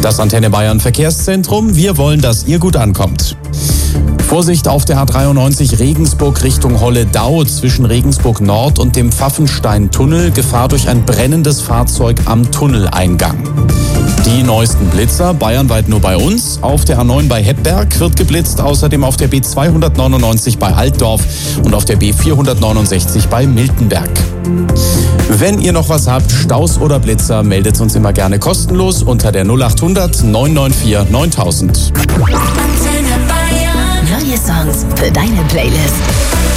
Das Antenne Bayern Verkehrszentrum. Wir wollen, dass ihr gut ankommt. Vorsicht auf der A93 Regensburg Richtung Holledau zwischen Regensburg Nord und dem Pfaffenstein-Tunnel. Gefahr durch ein brennendes Fahrzeug am Tunneleingang. Die neuesten Blitzer, bayernweit nur bei uns. Auf der A9 bei Heppberg wird geblitzt, außerdem auf der B299 bei Altdorf und auf der B469 bei Miltenberg. Wenn ihr noch was habt, Staus oder Blitzer, meldet uns immer gerne kostenlos unter der 0800 994 9000. Neue Songs für deine Playlist.